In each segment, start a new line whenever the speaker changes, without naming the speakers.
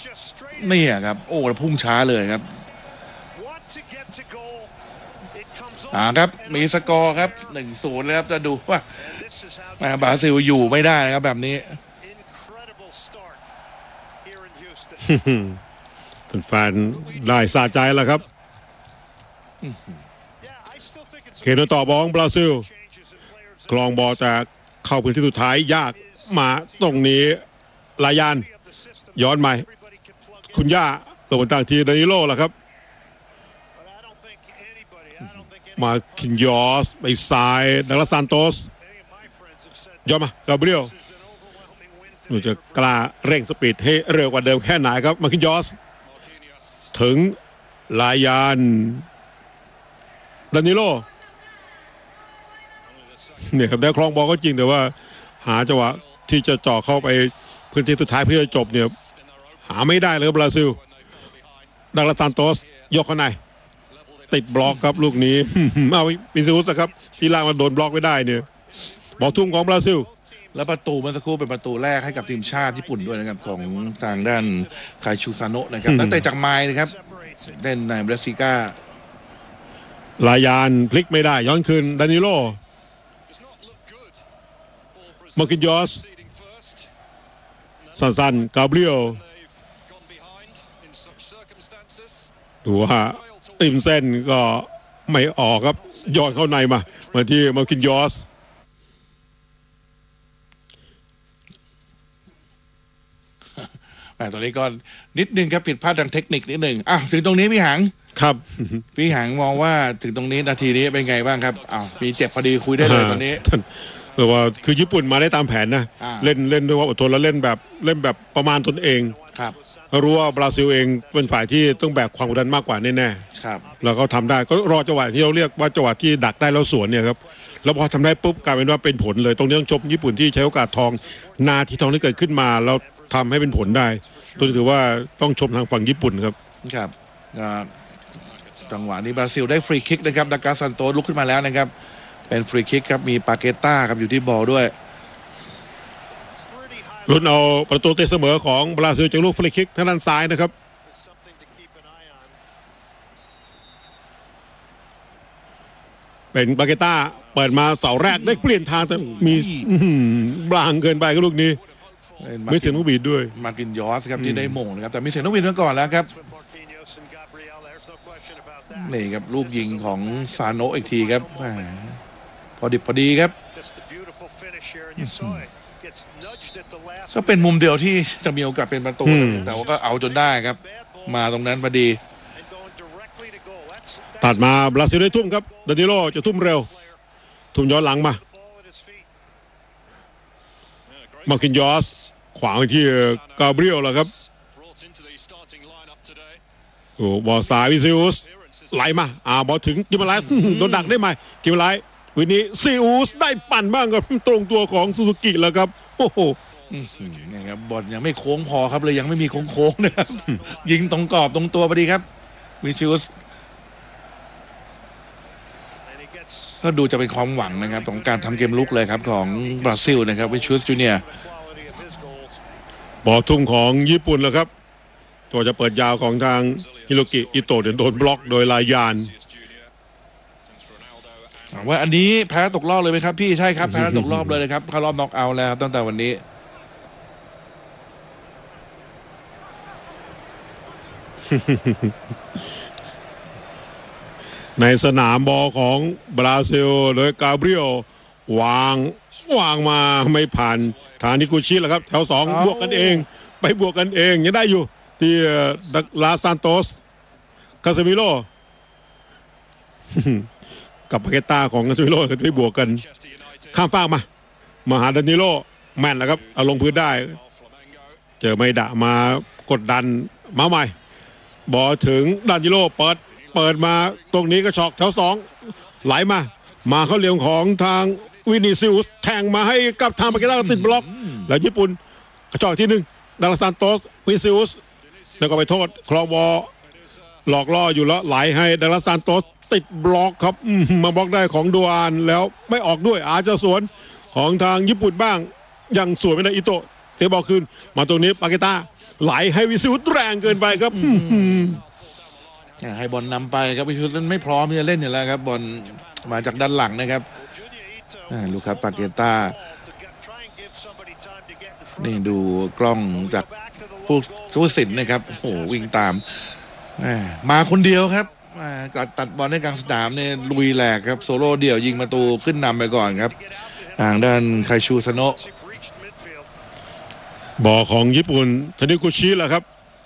นี่ครับโอ้พุ่งช้าเลยครับครับมีสกอร์ครับ 1-0 เลยครับจะดูว่าบราซิลอยู่ไม่ได้นะครับแบบนี้
แฟนได้สะใจแล้วครับเขตต่อบอลบราซิลคลองบอลแต่เข้าพื้นที่สุดท้ายยากมาตรงนี้ลายานย้อนใหม่คุณย่าตัวบนต่างทีดานิโลล่ะครับมาคินยอสไปซ้ายดักลาสซานโตสย้อนมากาเบรียลหนูจะกล้าเร่งสปีดให้เร็วกว่าเดิมแค่ไหนครับมาคินยอสถึงลายานดานิโลเนี่ยครับได้คลองบอลก็จริงแต่ว่าหาจังหวะที่จะเจาะเข้าไปพื้นที่สุดท้ายเพื่อจบเนี่ยหาไม่ได้เลยบราซิลดักลาสซานโตสยกข้างในติดบล็อกครับลูกนี้เอามิซูสครับที่ล่างมันโดนบล็อกไม่ได้เนี่ยบอลทุ่มของบราซิล
แล้วประตูเมื่อสักครู่เป็นประตูแรกให้กับทีมชาติญี่ปุ่นด้วยนะครับของทางด้านไคชูซาโนะนะครับนักเตะจากไมล์นะครับเล่นในเบรซิก้า
ลายานพลิกไม่ได้ย้อนคืนดานิโลมาร์คินยอสสั้นๆกาเบรียลดูว่าติมเส้นก็ไม่ออกครับย้อนเข้าในมาที่มาร์คินยอส
ตัวนี้ก็นิดนึงครับผิดพลาดทางเทคนิคนิดนึงถึงตรงนี้พี่หัง
ครับ
พี่หังมองว่าถึงตรงนี้นาทีนี้เป็นไงบ้างครับมีเจ็บพอดีคุยได้เลยตอนนี้
แต่ว่าคือญี่ปุ่นมาได้ตามแผนนะเล่นด้วยความอดทนแล้วเล่นแบบประมาณตนเอง
ครับ
รู้ว่าบราซิลเองเป็นฝ่ายที่ต้องแบกความกดดันมากกว่าแน่
ๆครับ
แล้วเขาทำได้ก็รอจังหวะที่เราเรียกว่าจังหวะที่ดักได้แล้วสวนเนี่ยครับแล้วพอทำได้ปุ๊บกลายเป็นว่าเป็นผลเลยตรงนี้ต้องชมญี่ปุ่นที่ใช้โอกาสทองนาทีทองที่เกิดขึ้นมาแล้วทำให้เป็นผลได้ตัวถือว่าต้องชมทางฝั่งญี่ปุ่นครับ
ครับจังหวะนี้บราซิลได้ฟรีคิกนะครับดักลาสซานโตสลุกขึ้นมาแล้วนะครับเป็นฟรีคิกครับมีปาเกต้าครับอยู่ที่บอลด้วย
ลุ้นเอาประตูตีเสมอของบราซิลจากลูกฟรีคิกทางด้านซ้ายนะครับเป็นปาเกต้าเปิดมาเสาแรกได้เปลี่ยนทางแต่มีบลางเกินไปก็ลูกนี้ไม่เสียงนกบีดด้วย
มากินยอสครับที่ได้มงนะครับแต่มีเสียงนกบีดมาก่อนแล้วครับนี่ครับลูกยิงของซาโนะอีกทีครับพอดิบพอดีครับก็เป็นมุมเดียวที่จะมีโอกาสเป็นประตูแต่ว่าก็เอาจนได้ครับมาตรงนั้นพอดี
ตัดมาบราซิลได้ทุ่มครับดานิโลจะทุ่มเร็วทุ่มย้อนหลังมาคินยอสขวางที่กาเบรียลแล้วครับโอ้บอลสายวิซิอุสไหลมาบอลถึงกิมไลส์โดนดักได้ไหมกิมไลส์วันนี้ซิอุสได้ปั่นบ้างกับตรงตัวของซูซูกิแล้วครับโอ้โห
นี่ครับบอลยังไม่โค้งพอครับเลยยังไม่มีโค้งนะครับยิงตรงกรอบตรงตัวพอดีครับวิซิอุสก็ดูจะเป็นความหวังนะครับของการทำเกมลุกเลยครับของบราซิลนะครับวิชิอุสจูเนียร์
บอลทุ่มของญี่ปุ่นแล้วครับตัวจะเปิดยาวของทางฮิโรกิอิโตะโดนบล็อกโดยลายาน
ว่าอันนี้แพ้ตกรอบเลยไหมครับพี่ใช่ครับแพ้ตกรอบเลยครับเข้ารอบน็อกเอาท์แล้วตั้งแต่วันนี้
ในสนามบอลของบราซิลโดยกาเบรียลวางมาไม่ผ่านทางนิกุชิแล้วครับแถว2บวกกันเองไปบวกกันเองยังได้อยู่ที่ดักลาซานโตสคาเซมิโลกับปาเกต้าของคาเซมิโลไปบวกกันข้ามฟากมาหาดานิโลแม่นแล้วครับเอาลงพื้นได้เจอไม่ด่ามากดดันมาใหม่บอลถึงดานิโลเปิดมาตรงนี้ก็ช็อกแถว2ไหลมาเข้าเหลี่ยมของทางวินิซิอุสแทงมาให้กับทางปาเกต้าติดบล็อกแล้วญี่ปุ่นกระจอกที่1ดักลาซานโตสวินิซิอุสแล้วก็ไปโทษคลองบอลหลอกล่ออยู่แล้วไหลให้ดักลาซานโตสติดบล็อกครับมาบล็อกได้ของดูอานแล้วไม่ออกด้วยอาจจะสวนของทางญี่ปุ่นบ้างยังสวนไม่ได้อิโตะเตะบอลคืนมาตรงนี้ปาเกต้าไหลให้วิซิวุฒิแรงเกินไปครับ
ให้บอลนำไปครับวิชุนั้นไม่พร้อมที่จะเล่นอยู่แล้วครับบอลมาจากด้านหลังนะครับลูคัส ปาเกต้านี่ดูกล้องจากผู้สินนะครับโอ้โหวิ่งตามมาคนเดียวครับตัดบอลในกลางสนามเนี่ยลุยแหลกครับโซโล่เดี่ยวยิงประตูขึ้นนำไปก่อนครับทางด้านไคชูซาโนะ
บอลของญี่ปุ่นทานิกุชิแหละครับ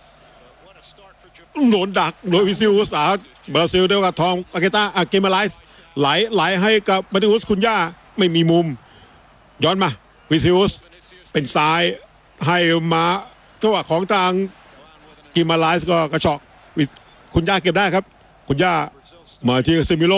โดนดักโดยวิซิอุสบราซิลเดียวกับทองปาเกต้าเกมไลส์ไหลให้กับมาติอุสคุณย่าไม่มีมุมย้อนมาวิซิอุสเป็นซ้ายให้มาจังหวะของทางกิมาไลส์ก็กระชอกคุณย่าเก็บได้ครับคุณย่ามาที่เซมิโล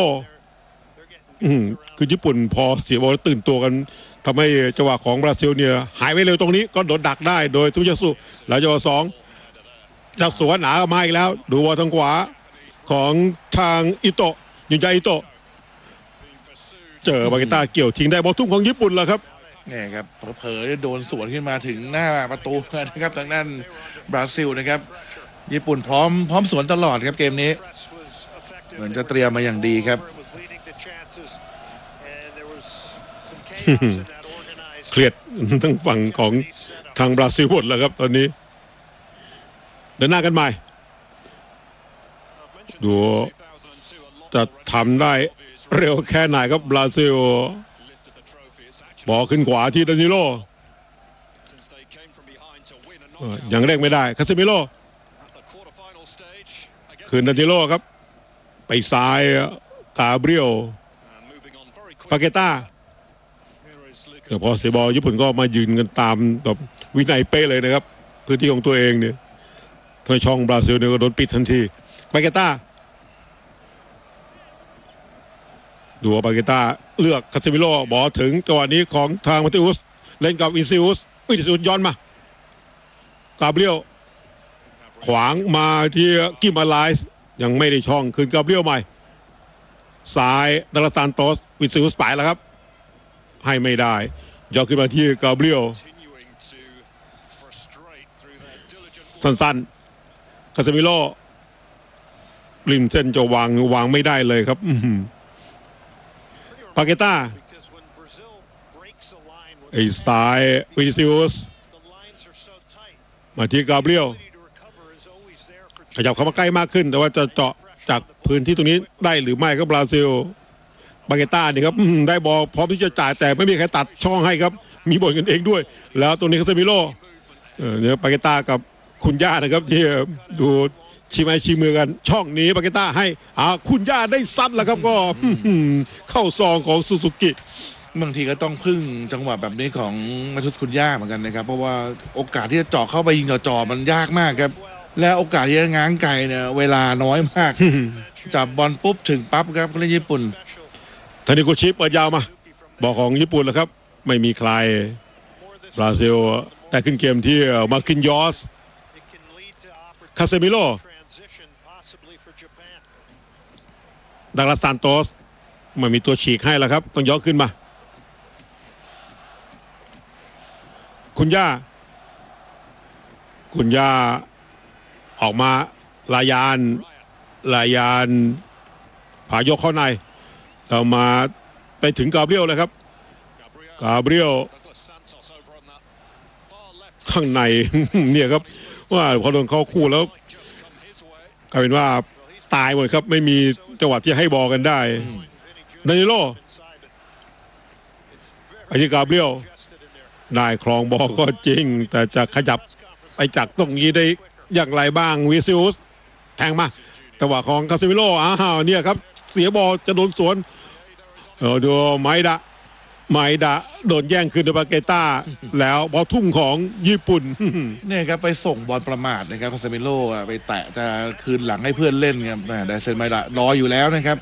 คือญี่ปุ่นพอเสียบอลตื่นตัวกันทำให้จังหวะของบราซิลเนี่ยหายไปเร็วตรงนี้ก็โดนดักได้โดยทุยาสุแล้วจังหวะสองจากสวนหนามาอีกแล้วดูบอลทางขวาของทางอิโตะยุนยาอิโตะเจอบาเกต้าเกี่ยวทิ้งได้บอลทุ่มของญี่ปุ่นแล้วครับ
นี่ครับเผลอๆโดนสวนขึ้นมาถึงหน้าประตูนะครับทางด้านบราซิลนะครับญี่ปุ่นพร้อมสวนตลอดครับเกมนี้เหมือนจะเตรียมมาอย่างดีครับ
เครียดทั้งฝั่งของทางบราซิลหมดแล้วครับตอนนี้เดินหน้ากันใหม่ดูจะทำได้เร็วแค่ไหนครับบราซิลบอลขึ้นขวาที่ดานิโลยังเร่งไม่ได้คาเซมิโลคืนดานิโลครับไปซ้ายกาเบรียลปาเกต้าแต่พอเสียบอลญี่ปุ่นก็มายืนกันตามแบบวินัยเป๊ะเลยนะครับพื้นที่ของตัวเองเนี่ยทางช่องบราซิลเนี่ยก็โดนปิดทันทีปาเกต้าดูปาเกต้าเลือกคาเซมิโลบอลถึงจังหวะนี้ของทางมาติอุสเล่นกับวิซิอุสย้อนมากาเบรียลขวางมาที่กิมาไลส์ยังไม่ได้ช่องคืนกาเบรียลใหม่ซ้ายดาลาซานโตสวิซิอุสไปแล้วครับให้ไม่ได้ยกขึ้นมาที่กาเบรียลสั้นๆคาเซมิโลริมเส้นจะวางไม่ได้เลยครับปาเกต้าไอ้ซ้ายวินิซิอุสมาที่กาเบรียลขยับเข้ามาใกล้มากขึ้นแต่ว่าจะเจาะจากพื้นที่ตรงนี้ได้หรือไม่ครับบราซิลปาเกต้านี่ครับได้บอลพร้อมที่จะจ่ายแต่ไม่มีใครตัดช่องให้ครับมีบอลกันเองด้วยแล้วตรงนี้คาเซมิโลเนี่ยปาเกต้ากับคุณย่านะครับที่ดูชิมไอชิมือกันช่องนี้ปาเกต้าให้คุณย่าได้ซัดแล้วครับก็เข้าซองของซูซูกิ
บางทีก็ต้องพึ่งจังหวะแบบนี้ของมาทุสคุณย่าเหมือนกันนะครับเพราะว่าโอกาสที่จะเจาะเข้าไปยิงจ่อมันยากมากครับและโอกาสที่จะง้างไกลเนี่ยเวลาน้อยมากจับบอลปุ๊บถึงปั๊บครับผู้เล่นญี่ปุ่น
ทานิโกชิเปิดยาวมาบอกของญี่ปุ่นแล้วครับไม่มีใครบราซิลแต่ขึ้นเกมที่มาคินยอสคาเซมิโลดักลาซานโตสไม่มีตัวฉีกให้แล้วครับต้องย้อนขึ้นมาคุณย่าออกมาลายานผายกเข้าในเอามาไปถึงกาเบรียลเลยครับกาเบรียลข้างในเนี่ยครับว่าพอโดนเข้าคู่แล้วกลายเป็นว่าตายหมดครับไม่มีจังหวะที่ให้บอลกันได้ดานิโลไอ้ที่กาเบรียลได้ครองบอลก็จริงแต่จะขยับไปจากตรงนี้ได้อย่างไรบ้างวิซิอุสแทงมาจังหวะของคาเซมิโลเนี่ยครับเสียบอลจะโดนสวนดูไมดะโดนแย่งคืนโดยปาเกต้าแล้วบอลทุ่มของญี่ปุ่น
เนี่ยครับไปส่งบอลประมาทนะครับคาเซมิโลไปแตะจะคืนหลังให้เพื่อนเล่นครับแต่เซนไมดะรออยู่แล้วนะครับ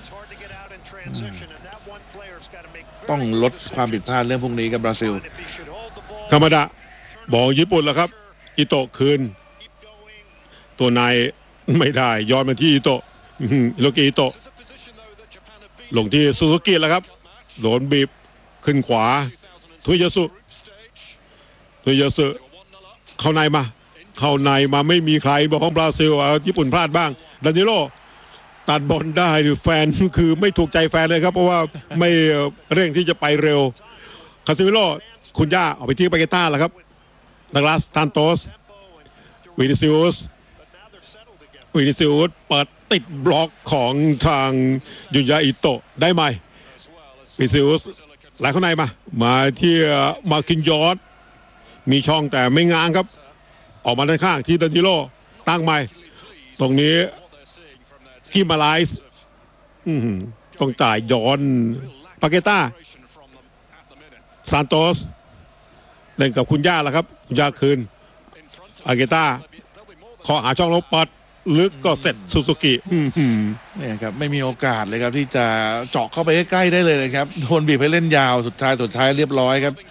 ต้องลดความผิดพลาดเรื่องพวกนี้กับบราซิล
ธรรมดาบอลญี่ปุ่นแล้วครับอิโตะคืนตัวนายไม่ได้ย้อนมาที่อิโตะฮิโรกิอิโตะลงที่ซูซูกิแล้วครับโดนบีบขึ้นขวาทุยาสุเข้าในมาเข้าในมาไม่มีใครบอกของบราซิลญี่ปุ่นพลาดบ้างดานิโลตัดบอลได้แฟนคือไม่ถูกใจแฟนเลยครับเพราะว่าไม่เร่งที่จะไปเร็วคาซิมิโลคุณย่าออกไปที่ปาเกต้าแล้วครับดักลาสซานโตสวินิซิอุสเปิดติดบล็อกของทางยุนยาอิโตะได้ไหมวินิซิอุสไหลเข้าในมาที่มาคินยอร์ดมีช่องแต่ไม่ง้างครับออกมาด้านข้างที่ดานิโลตั้งใหม่ตรงนี้กิมาไลส์ต้องจ่ายย้อนปาเกต้าซานโตสเล่นกับคุณย่าแล้วครับคุณย่าคืนปาเกต้าขอหาช่องลบปัดลึกก็เสร็จซูซูกิ
เนี่ยครับไม่มีโอกาสเลยครับที่จะเจาะเข้าไปใกล้ๆได้เลยนะครับโดนบีบให้เล่นยาวสุดท้ายเรียบร้อยครับ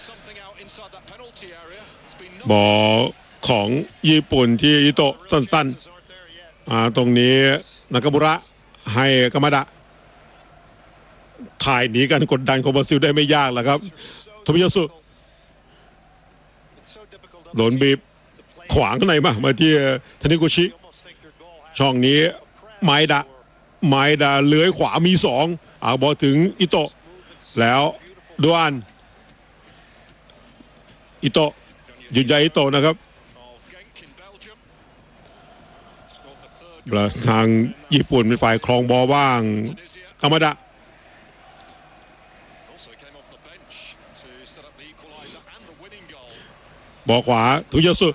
บอลของญี่ปุ่นที่อิโตะสั้นๆตรงนี้นากามุระให้กามาดะถ่ายหนีกันกดดันของบราซิลได้ไม่ยากแหละครับโทมิยาสุโดนบีบขวางข้างในมาที่ทานิโกชิช่องนี้ไมดะเลื้อยขวามี2บอลถึงอิโตะแล้วดวนอิโตะยุนยาอิโตะนะครับทางญี่ปุ่นเป็นฝ่ายครองบอลบ้างกามาดะบอลขวาทุยาสุ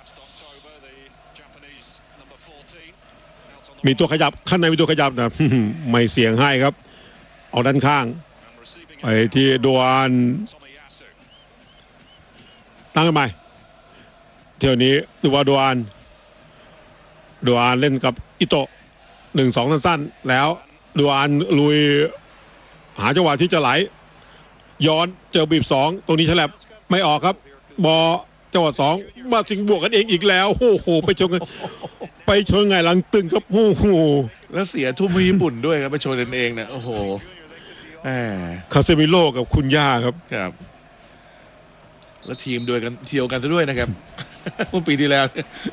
มีตัวขยับข้างในมีตัวขยับนะไม่เสียงให้ครับเอาด้านข้างไปที่ดวนตั้งกันใหม่เที่ยวนี้ตัวดวนเล่นกับอิโตะ1-2สั้นๆแล้วดวนลุยหาจังหวะที่จะไหลย้อนเจอบีบ2ตรงนี้ฉลับไม่ออกครับบอลจังหวะ2มาสิงบวกกันเองอีกแล้วโอ้โหไปชนไงหลังตึงครับโอ้โห
แล้วเสียทุ่มให้ญี่ปุ่นด้วยครับไปชนกันเองเนี่ยโอ้โห
คาเซมิโลกับคุณย่าครับ
แล้วทีมด้วยกันเที่ยวกันซะด้วยนะครับเมื่อปีที่แล้ว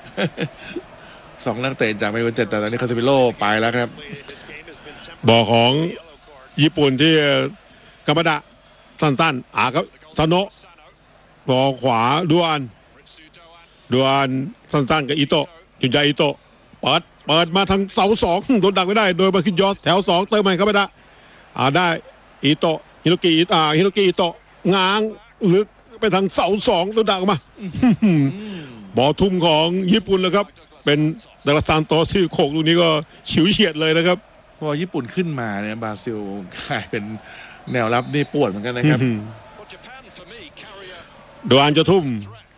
2 นักเตะจากไมโครเจ็ดแต่ตอนนี้คาเซมิโลไปแล้วครับ
บอลของญี่ปุ่นที่กามาดะสั้นๆครับซาโนะบอลขวาดวนสั้นๆกับอิโตะยุนยาอิโตะเปิดมาทางเสา2โดนดักไม่ได้โดยมาคินยอสแถว2เติมใหม่เข้าไปได้อิโตะฮิโรกิอิโตะง้างลึกไปทางเสา2โดนดักมาบอลทุ่มของญี่ปุ่นเลยครับเป็นดาราซานโตซี่โขกลูกนี้ก็ฉิวเฉียดเลยนะครับ
พอญี่ปุ่นขึ้นมาเนี่ยบราซิลกลายเป็นแนวรับนี่ปวดเหมือนกันนะครับ
ดวนจะทุ่ม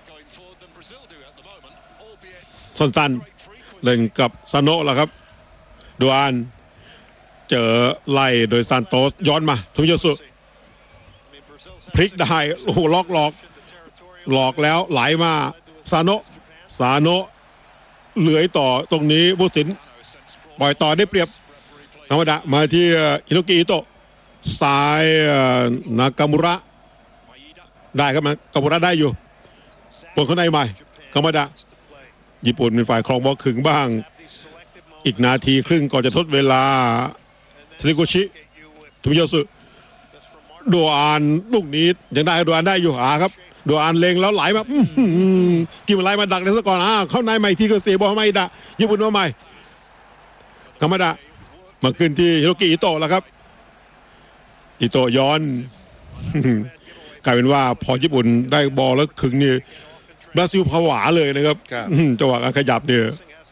สั้นๆเล่นกับซาโนะล่ะครับดวนเจอไล่โดยซานโตสย้อนมาโทมิยาสุพลิกได้โอ้โหหลอกแล้วไหลมาซาโนะเหลือยต่อตรงนี้ผู้สินปล่อยต่อได้เปรียบธรรมดามาที่ฮิโรกิอิโตะซ้ายนากามุระได้ครับนากามุระได้อยู่บนข้างในใหม่ธรรมดาญี่ปุ่นเป็นฝ่ายครองบอลขึงบ้างอีกนาทีครึ่งก่อนจะทดเวลาทานิโกชิโทมิยาสุดวนลูกนี้ยังได้ดวนได้อยู่ครับดวนเล็งแล้วไหลมากินอะไรมาดักในซะก่อนเข้าในใหม่ที่ก็เสียบอลไม่ได้ญี่ปุ่นมาใหม่ธรรมดามาขึ้นที่ฮิโรกิอิโตะแล้วครับอิโตะย้อนกลายเป็นว่าพอญี่ปุ่นได้บอลแล้วขึงนี่บราซิลผวาเลยนะครับจังหวะการขยับเนี่ย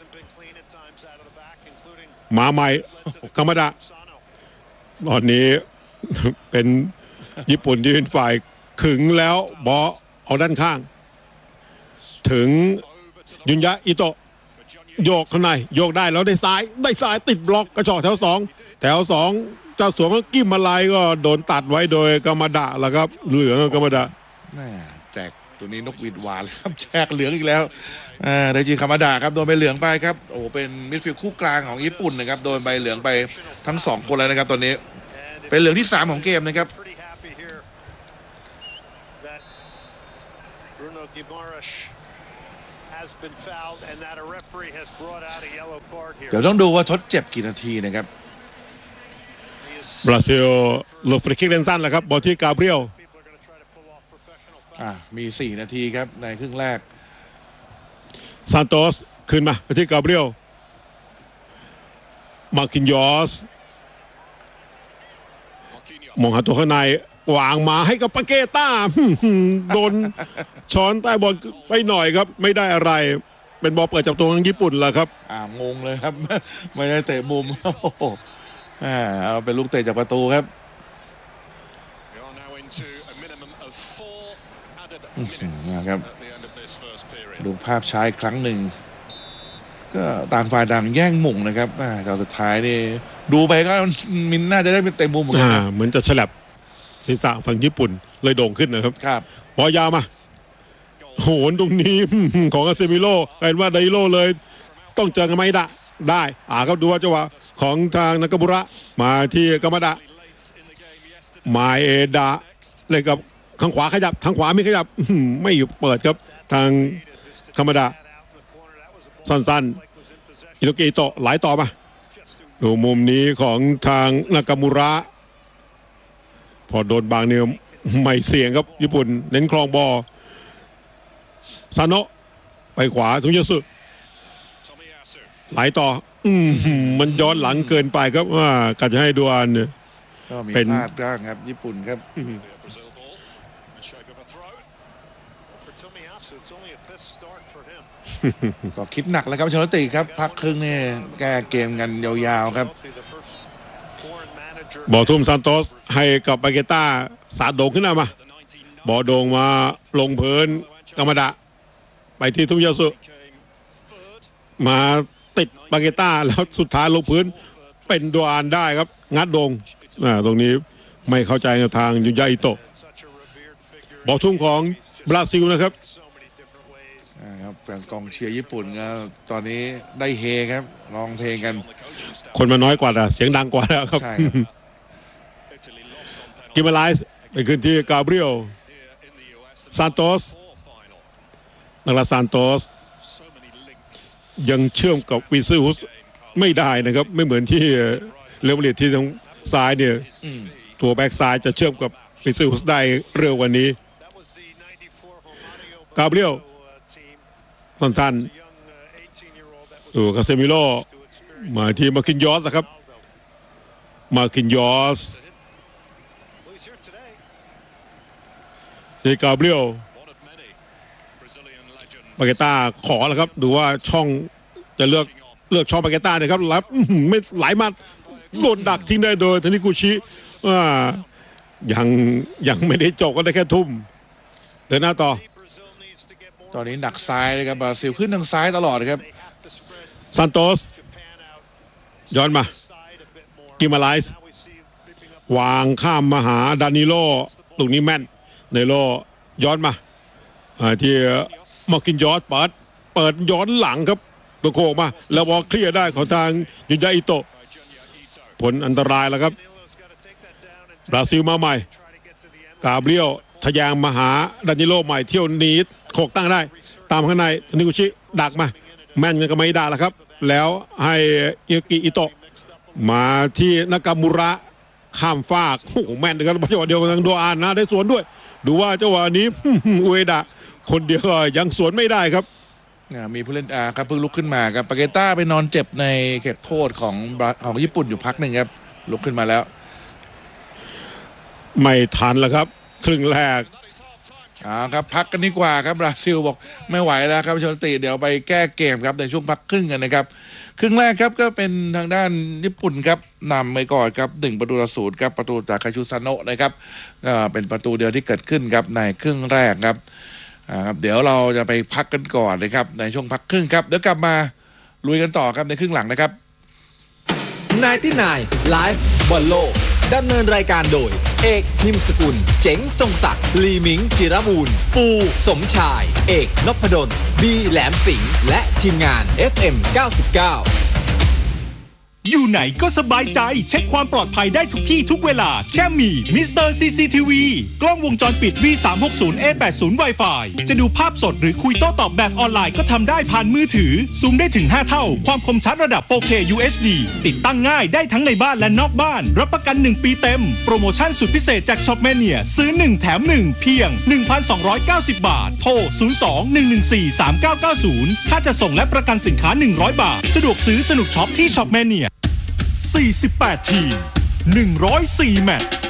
มาใหม่ธรรมดาตอนนี้เป็นญี่ปุ่นที่เป็นฝ่ายขึงแล้วบอลเอาด้านข้างถึงยุนยะอิโตะโยกข้างในโยกได้แล้วได้ซ้ายติดบล็อกกระชอกแถว2เจ้าสวมกิ้มมาลายก็โดนตัดไว้โดยกามาดะแล้วครับเหลืองกามาดะ
แจกตัวนี้นกหวีดหวานครับแจกเหลืองอีกแล้วไดจิคามาดะครับโดนใบเหลืองไปครับโอ้เป็นมิดฟิลด์คู่กลางของญี่ปุ่นนะครับโดนใบเหลืองไปทั้ง2คนเลยนะครับตอนนี้เป็นเหลืองที่3ของเกมนะครับเดี๋ยวต้องดูว่าทดเจ็บกี่นาทีนะครับ
บราซิลหลบฟรีคิกเล่นสั้นแล้วครับบอลที่กาเบรียล
มี4นาทีครับในครึ่งแรก
ซานโตสขึ้นมาที่กาเบรียลมาร์คินยอสมองหาตัวข้างในวางมาให้กับปาเกต้าโดนช้อนใต้บอลไปหน่อยครับไม่ได้อะไรเป็นบอลเปิดจากตัวของญี่ปุ่นแหละครับ
งงเลยครับไม่ได้เตะมุมเอาเป็นลูกเตะจากประตูครับนะครับดูภาพช้าอีกครั้งหนึ่งก็ต่างฝ่ายต่างแย่งหม่งนะครับแต่สุดท้ายนี่ดูไปก็มินน่าจะได้เป็นเตะมุมเห
มือนจะฉลับศีรษะฝั่งญี่ปุ่นเลยโด่งขึ้นนะครับบอลยาวมาโหนตรงนี้ของอาเซมิโลเห็นว่าไดโลเลยต้องเจอกันไหมได้ครับดูว่าจังหวะของทางนากาบุระมาที่กามาดะมาเอดะเลยกับข้างขวาขยับทางขวาไม่ขยับไม่เปิดครับทางกามาดะสั้นๆอิโนกิโตะไหลต่อมาดูมุมนี้ของทางนากามุระพอโดนบางเนี่ยไม่เสี่ยงครับญี่ปุ่นเน้นคลองบอลซาโนะไปขวาทุงยสึไหลต่อมันย้อนหลังเกินไปครับว่าการจะให้ดวน
เป็นพลาดบ้างครับญี่ปุ่นครับก็คิดหนักแล้วครับชลติครับพักครึ่งนี่แก้เกมกันยาวๆครับ
บอลทุ่มซานโตสให้กับปาเกต้าสาดโด่งขึ้นมาบอลโด่งมาลงพื้นกามาดะไปที่ทุมยาสุมาติดปาเกต้าแล้วสุดท้ายลงพื้นเป็นดวานได้ครับงัดโด่งตรงนี้ไม่เข้าใจกับทางยุนยาอิโตะบอลทุ่มของบราซิลนะครับ
แฟนกองเชียร์ญี่ปุ่นก็ตอนนี้ได้เฮครับร้องเพลงกัน
คนมาน้อยกว่าแต่เสียงดังกว่าแล้วครับกิมาไลส์ไปขึ้นที่กาเบรียลซานโตสนักล่าซานโตสยังเชื่อมกับวิซิอุสไม่ได้นะครับไม่เหมือนที่เรอัลมาดริดที่ทางซ้ายเนี่ยตัวแบ็กซ้ายจะเชื่อมกับวิซิอุสได้เร็วกว่านี้กาเบรียลสั้นๆดูคาเซมิโลมาที่มาคินยอสนะครับมาคินยอสที่กาเบรียลปาเกต้าขอแล้วครับดูว่าช่องจะเลือกช่องปาเกต้าเนี่ยครับรับไม่ไหลมาโดนดักทิ้งได้โดยทานิกุชิยังไม่ได้จบก็ได้แค่ทุ่มเดินหน้าต่อ
ตอนนี้หนักซ้ายเลยครับบราซิลขึ้นทางซ้ายตลอดครับ
ซานโตสย้อนมากิมาไลส์วางข้ามมาหาดานิโลตรงนี้แม่นเนโลย้อนมาที่มากินยอสเปิดย้อนหลังครับตัวโค้งมาแล้วบอลเคลียร์ได้ของทางยุนยาอิโตะผลอันตรายแล้วครับบราซิลมาใหม่กาเบรียลทะยางมาหาดานิโลใหม่เที่ยวนี้โขกตั้งได้ตามข้างในนิกุชิดักมาแม่นก็ไม่ได้แล้วครับแล้วให้อิโนกิอิโตะมาที่นากามุระข้ามฟากโอ้โหแม่นนะครับจังหวะเดียวกับทางโดอานนะได้สวนด้วยดูว่าจังหวะนี้อุเอดะคนเดียวยังสวนไม่ได้ครับ
มีผู้เล่นครับเพิ่งลุกขึ้นมาครับปาเกต้าไปนอนเจ็บในเขตโทษของญี่ปุ่นอยู่พักหนึ่งครับลุกขึ้นมาแล้ว
ไม่ทันแล้วครับครึ่งแรก
ครับพักกันดีกว่าครับบราซิลบอกไม่ไหวแล้วครับชลติเดี๋ยวไปแก้เกมครับในช่วงพักครึ่งกันนะครับครึ่งแรกครับก็เป็นทางด้านญี่ปุ่นครับนำไปก่อนครับ1-0ครับประตูจากคาชูซาโนะนะครับเป็นประตูเดียวที่เกิดขึ้นครับในครึ่งแรกครับเดี๋ยวเราจะไปพักกันก่อนเลยครับในช่วงพักครึ่งครับเดี๋ยวกลับมาลุยกันต่อครับในครึ่งหลังนะครับ
99 Live บอลโลกดำเนินรายการโดยเอกนิมสกุลเจ๋งทรงศักดิ์ลีมิงจิรบูรณ์ปูสมชายเอกนพดลบีแหลมสิงห์และทีมงาน FM 99
อยู่ไหนก็สบายใจเช็คความปลอดภัยได้ทุกที่ทุกเวลาแค่มีมิสเตอร์ CCTV กล้องวงจรปิด V360A80 Wi-Fi จะดูภาพสดหรือคุยโต้ตอบแบบออนไลน์ก็ทำได้ผ่านมือถือซูมได้ถึง5เท่าความคมชัดระดับ 4K UHD ติดตั้งง่ายได้ทั้งในบ้านและนอกบ้านรับประกัน1ปีเต็มโปรโมชั่นสุดพิเศษจาก Shopmania ซื้อ1แถม1เพียง 1,290 บาทโทร 02-114-3990 ค่าจะส่งและประกันสินค้า100 บาทสะดวกซื้อสนุกช็อปที่ Shopmania 48 ทีม 104 แมตช์